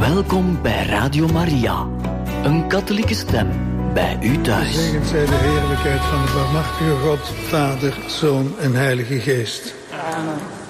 Welkom bij Radio Maria, een katholieke stem bij u thuis. Gezegend zij de heerlijkheid van de barmhartige God, Vader, Zoon en Heilige Geest. Amen.